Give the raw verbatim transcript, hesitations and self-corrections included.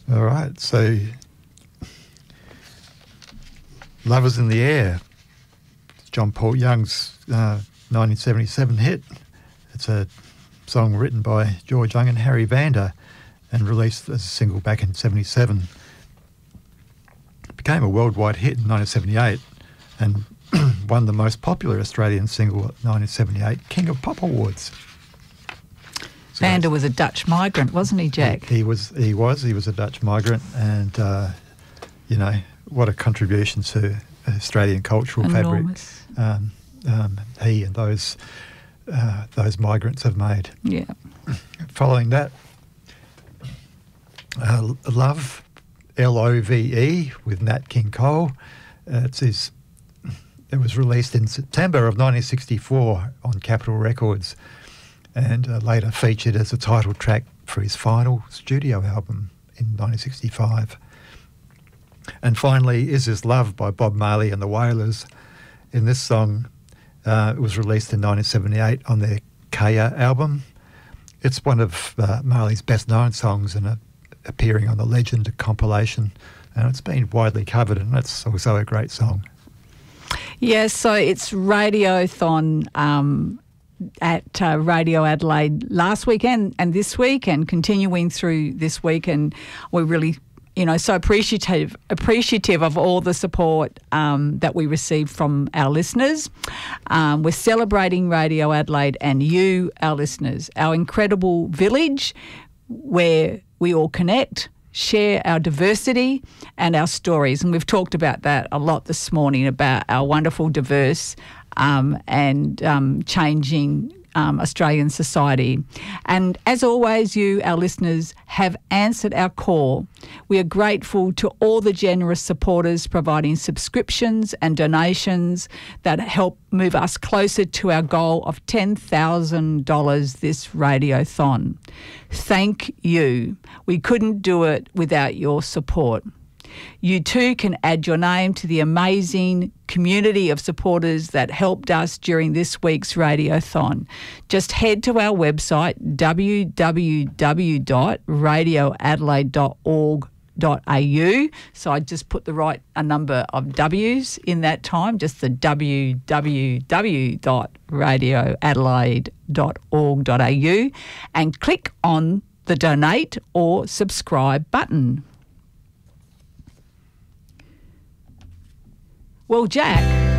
All right, so Love Is in the Air, John Paul Young's uh, nineteen seventy-seven hit. It's a song written by George Young and Harry Vanda and released as a single back in seventy-seven. It became a worldwide hit in nineteen seventy-eight and won the most popular Australian single at nineteen seventy-eight King of Pop Awards. So Vanda was a Dutch migrant, wasn't he, Jack? He, he was. He was. He was a Dutch migrant, and uh, you know what a contribution to Australian cultural Enormous. fabric um, um, he and those uh, those migrants have made. Yeah. Following that, uh, Love, L O V E, with Nat King Cole. Uh, it's his. It was released in September of nineteen sixty-four on Capitol Records, and uh, later featured as a title track for his final studio album in nineteen sixty-five. And finally, Is This Love by Bob Marley and the Wailers. In this song, uh, it was released in nineteen seventy-eight on their Kaya album. It's one of uh, Marley's best-known songs and uh, appearing on the Legend compilation, and it's been widely covered, and it's also a great song. Yeah, so it's Radiothon um, at uh, Radio Adelaide last weekend and this week, and continuing through this week, and we're really, you know, so appreciative appreciative of all the support um, that we receive from our listeners. Um, we're celebrating Radio Adelaide and you, our listeners, our incredible village where we all connect, share our diversity and our stories. And we've talked about that a lot this morning, about our wonderful, diverse um, and um, changing um, Australian society. And as always, you, our listeners, have answered our call. We are grateful to all the generous supporters providing subscriptions and donations that help move us closer to our goal of ten thousand dollars this Radiothon. Thank you. We couldn't do it without your support. You too can add your name to the amazing community of supporters that helped us during this week's Radiothon. Just head to our website, w w w dot radio adelaide dot org dot a u. So I just put the right a number of W's in that time, just the w w w dot radio adelaide dot org dot a u, and click on the donate or subscribe button. Well, Jack,